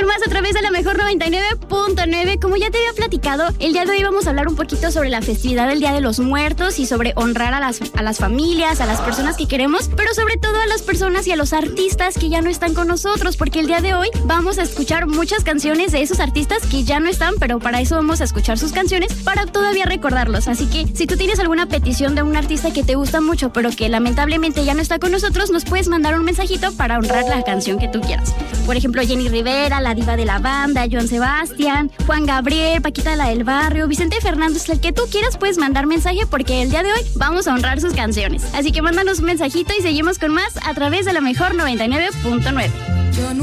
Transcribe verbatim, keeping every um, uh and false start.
con más a través de la mejor noventa y nueve punto nueve. Como ya te había platicado, el día de hoy vamos a hablar un poquito sobre la festividad del Día de los Muertos y sobre honrar a las, a las familias, a las personas que queremos, pero sobre todo a las personas y a los artistas que ya no están con nosotros, porque el día de hoy vamos a escuchar muchas canciones de esos artistas que ya no están, pero para eso vamos a escuchar sus canciones para todavía recordarlos. Así que si tú tienes alguna petición de un artista que te gusta mucho, pero que lamentablemente ya no está con nosotros, nos puedes mandar un mensajito para honrar la canción que tú quieras. Por ejemplo, Jenny Rivera, la diva de la banda, Joan Sebastián, Juan Gabriel, Paquita la del Barrio, Vicente Fernández, el que tú quieras puedes mandar mensaje porque el día de hoy vamos a honrar sus canciones. Así que mándanos un mensajito y seguimos con más a través de la mejor noventa y nueve punto nueve.